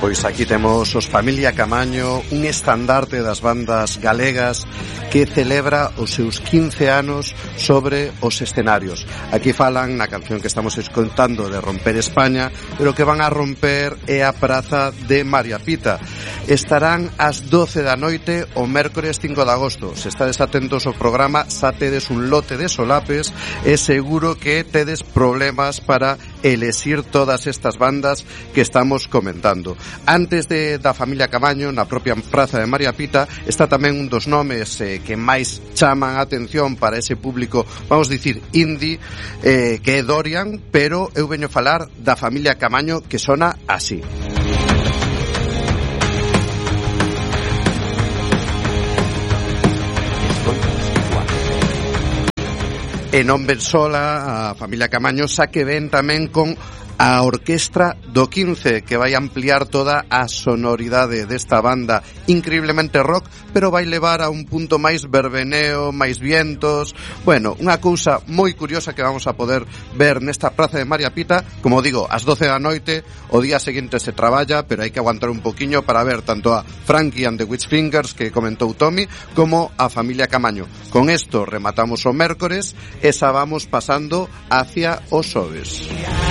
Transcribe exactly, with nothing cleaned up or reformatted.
Pois aquí temos os Familia Camaño, un estandarte das bandas galegas que celebra os seus quince anos sobre os escenarios. Aquí falan na canción que estamos escoitando de Romper España, pero que van a romper é a praza de María Pita. Estarán ás doce da noite o mércores cinco de agosto. Se estades atentos ao programa, xa tedes un lote de solapes e seguro que tedes problemas para elexir todas estas bandas que estamos comentando. Antes de da Familia Camaño, na propia praza de María Pita, está tamén un dos nomes eh, que máis chaman a atención para ese público, vamos dicir, indie, eh, que é Dorian, pero eu veño falar da Familia Camaño, que sona así. E non ven sola a Familia Camaño, xa que ven tamén con a Orquestra do quince, que vai ampliar toda a sonoridade desta banda increíblemente rock, pero vai levar a un punto máis verbeneo, máis vientos. Bueno, unha cousa moi curiosa que vamos a poder ver nesta praza de María Pita. Como digo, ás doce da noite, o día seguinte se traballa, pero hai que aguantar un poquiño para ver tanto a Frankie and the Witchfingers, que comentou Tommy, como a Familia Camaño. Con esto rematamos o mércores e xa vamos pasando hacia os xoves.